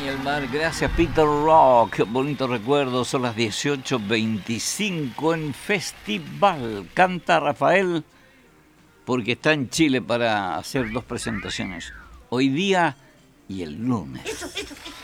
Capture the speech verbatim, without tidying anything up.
Y el mar, gracias Peter Rock, bonito recuerdo, son las dieciocho veinticinco en Festival. Canta Rafael porque está en Chile para hacer dos presentaciones, hoy día y el lunes.